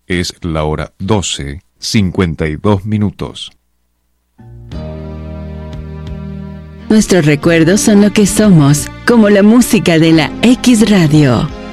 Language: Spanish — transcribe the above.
Es la hora 12:52. Nuestros recuerdos son lo que somos, como la música de la X Radio.